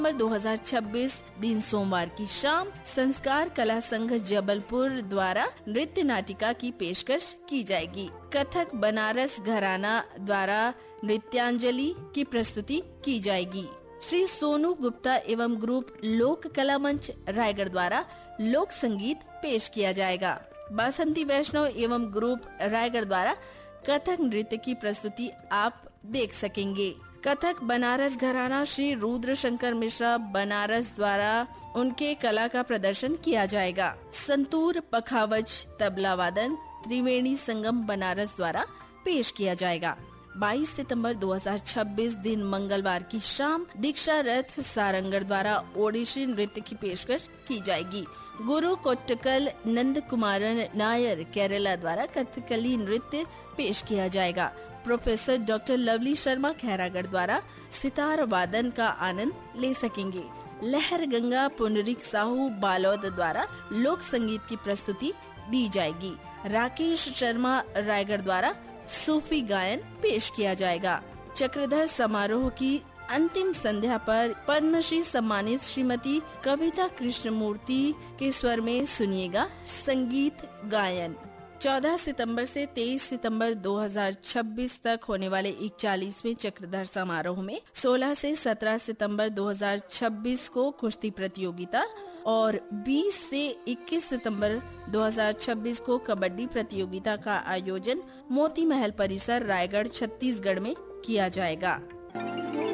2026 दिन सोमवार की शाम संस्कार कला संघ जबलपुर द्वारा नृत्य नाटिका की पेशकश की जाएगी। कथक बनारस घराना द्वारा नृत्यांजलि की प्रस्तुति की जाएगी। श्री सोनू गुप्ता एवं ग्रुप लोक कला मंच रायगढ़ द्वारा लोक संगीत पेश किया जाएगा। बासंती वैष्णव एवं ग्रुप रायगढ़ द्वारा कथक नृत्य की प्रस्तुति आप देख सकेंगे। कथक बनारस घराना श्री रुद्र शंकर मिश्रा बनारस द्वारा उनके कला का प्रदर्शन किया जाएगा। संतूर पखावज तबला वादन त्रिवेणी संगम बनारस द्वारा पेश किया जाएगा। 22 सितंबर 2026 दिन मंगलवार की शाम दीक्षा रथ सारंगढ़ द्वारा ओडिसी नृत्य की पेशकश की जाएगी। गुरु कोट्टकल नंद कुमारन नायर केरला द्वारा कथकली नृत्य पेश किया जाएगा। Professor doctor lovely Sharma Khairagarh द्वारा सितार वादन का आनंद ले सकेंगे। लहर गंगा पुंडरीक साहू बालोद द्वारा लोक संगीत की प्रस्तुति दी जाएगी। राकेश शर्मा रायगढ़ द्वारा सूफी गायन पेश किया जाएगा। चक्रधर समारोह की अंतिम संध्या पर पद्मश्री सम्मानित श्रीमती कविता कृष्णमूर्ति के स्वर में सुनिएगा संगीत गायन। 14 सितंबर से 23 सितंबर 2026 तक होने वाले 41वें चक्रधर समारोह में 16 से 17 सितंबर 2026 को कुश्ती प्रतियोगिता और 20 से 21 सितंबर 2026 को कबड्डी प्रतियोगिता का आयोजन मोती महल परिसर रायगढ़ छत्तीसगढ़ में किया जाएगा।